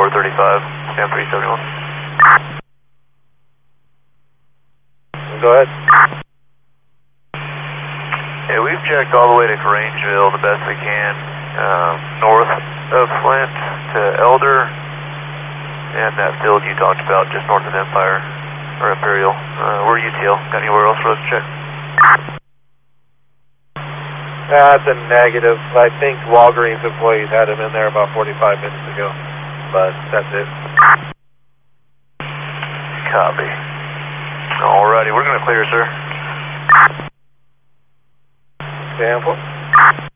435, Stamp 371. Go ahead. Yeah, we've checked all the way to Grangeville the best we can, north of Flint to Elder, and that field you talked about just north of Empire, or Imperial. We're UTL. Got anywhere else for us to check? That's a negative. I think Walgreens employees had him in there about 45 minutes ago, but that's it. Copy. Alrighty, we're going to clear, sir. Sample.